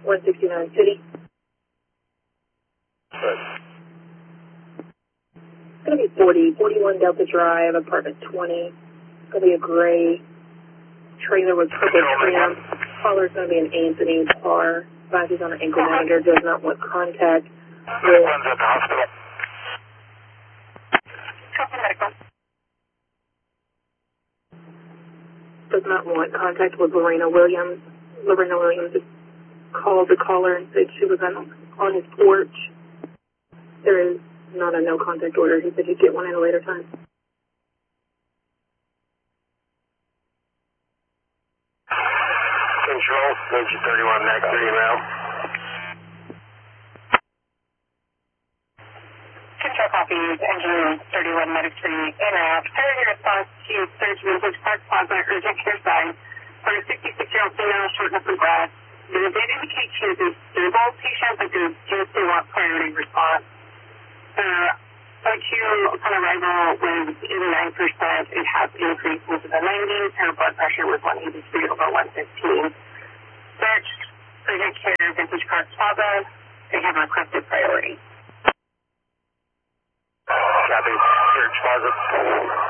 169 City. It's going to be 41 Delta Drive, apartment 20. It's going to be a gray trailer with purple trim. Caller's going to be an Anthony car. Advises on an ankle monitor, does not want contact with... Does not want contact with Lorena Williams. Lorena Williams just called the caller and said she was on his porch. There is not a no contact order. He said he'd get one at a later time. Control, Ninja 31, next 3 email. Control copies, Engineer 31, Medic 3, NF. Priority response to search Vintage Park Plaza urgent care sign for a 66-year-old female shortness of breath. They did indicate she is a stable patient, but they just do want priority response. O2 upon arrival was 89%. It has increased into the 90s. Her blood pressure was 183/115. Searched urgent care Vintage Park Plaza. They have requested priority. Copy. Search Plaza.